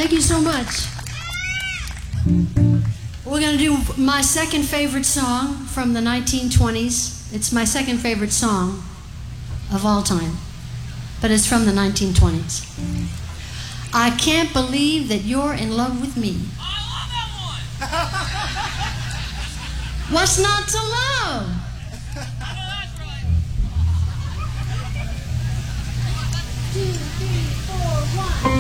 Thank you so much. We're going to do my second favorite song from the 1920s. It's my second favorite song of all time, but it's from the 1920s. I can't believe that you're in love with me. I love that one! What's not to love? I know that's right. 2, 3, 4, 1.